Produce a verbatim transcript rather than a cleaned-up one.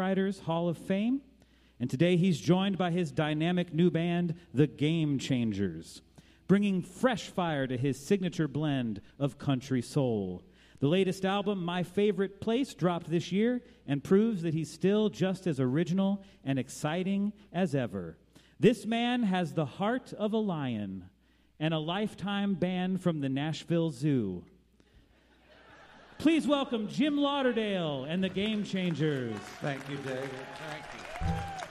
Songwriters Hall of Fame. And today he's joined by his dynamic new band, The Game Changers, bringing fresh fire to his signature blend of country soul. The latest album, My Favorite Place, dropped this year and proves that he's still just as original and exciting as ever. This man has the heart of a lion and a lifetime ban from the Nashville Zoo. Please welcome Jim Lauderdale and the Game Changers. Thank you, David. Thank you.